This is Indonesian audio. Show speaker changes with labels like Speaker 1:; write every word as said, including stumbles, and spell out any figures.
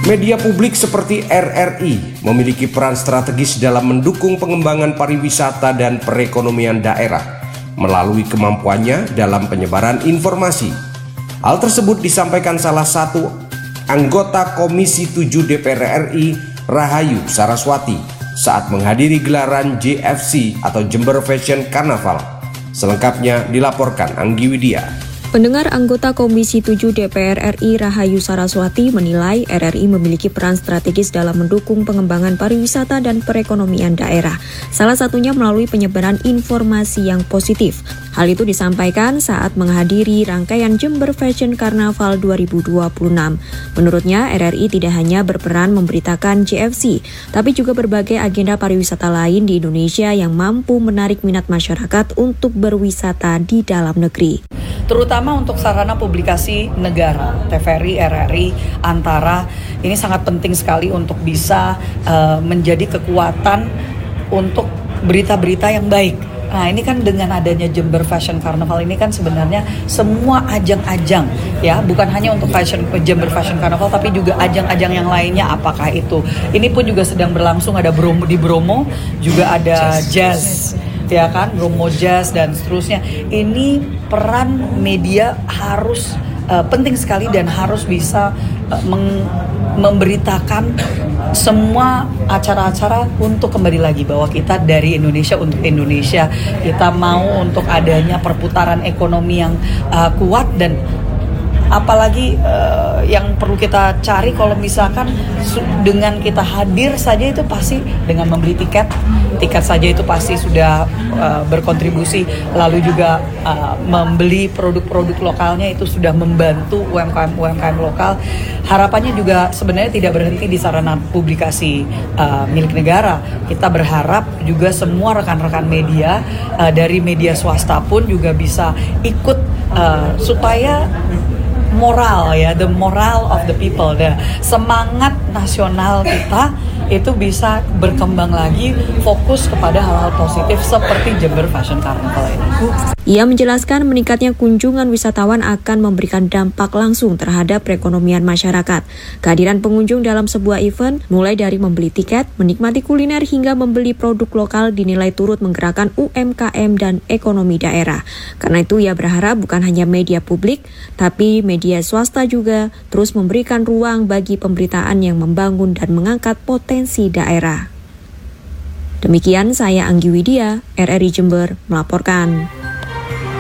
Speaker 1: Media publik seperti R R I memiliki peran strategis dalam mendukung pengembangan pariwisata dan perekonomian daerah melalui kemampuannya dalam penyebaran informasi. Hal tersebut disampaikan salah satu anggota Komisi tujuh D P R R I, Rahayu Saraswati, saat menghadiri gelaran J F C atau Jember Fashion Carnaval. Selengkapnya dilaporkan Anggi Widya.
Speaker 2: Pendengar, anggota Komisi tujuh D P R R I Rahayu Saraswati menilai R R I memiliki peran strategis dalam mendukung pengembangan pariwisata dan perekonomian daerah, salah satunya melalui penyebaran informasi yang positif. Hal itu disampaikan saat menghadiri rangkaian Jember Fashion Carnaval dua ribu dua puluh enam. Menurutnya, R R I tidak hanya berperan memberitakan J F C, tapi juga berbagai agenda pariwisata lain di Indonesia yang mampu menarik minat masyarakat untuk berwisata di dalam negeri.
Speaker 3: Terutama untuk sarana publikasi negara, T V R I, R R I, Antara, ini sangat penting sekali untuk bisa uh, menjadi kekuatan untuk berita-berita yang baik. Nah, ini kan dengan adanya Jember Fashion Carnaval ini kan sebenarnya semua ajang-ajang, ya, bukan hanya untuk fashion Jember Fashion Carnaval tapi juga ajang-ajang yang lainnya. Apakah itu ini pun juga sedang berlangsung, ada Bromo, di Bromo juga ada jazz, ya kan, Bromo Jazz dan seterusnya. Ini peran media harus uh, penting sekali dan harus bisa uh, meng, memberitakan semua acara-acara untuk kembali lagi bahwa kita dari Indonesia untuk Indonesia. Kita mau untuk adanya perputaran ekonomi yang uh, kuat, dan apalagi uh, yang perlu kita cari kalau misalkan dengan kita hadir saja itu pasti dengan membeli tiket tiket saja itu pasti sudah uh, berkontribusi, lalu juga uh, membeli produk-produk lokalnya itu sudah membantu U M K M U M K M lokal. Harapannya juga sebenarnya tidak berhenti di sarana publikasi uh, milik negara. Kita berharap juga semua rekan-rekan media uh, dari media swasta pun juga bisa ikut uh, supaya moral, ya, the moral of the people, the semangat nasional kita itu bisa berkembang lagi, fokus kepada hal-hal positif seperti Jember Fashion Carnival ini.
Speaker 2: Ia menjelaskan meningkatnya kunjungan wisatawan akan memberikan dampak langsung terhadap perekonomian masyarakat. Kehadiran pengunjung dalam sebuah event, mulai dari membeli tiket, menikmati kuliner, hingga membeli produk lokal dinilai turut menggerakkan U M K M dan ekonomi daerah. Karena itu ia berharap bukan hanya media publik, tapi media swasta juga terus memberikan ruang bagi pemberitaan yang membangun dan mengangkat potensi daerah. Demikian saya Anggi Widya, R R I Jember melaporkan.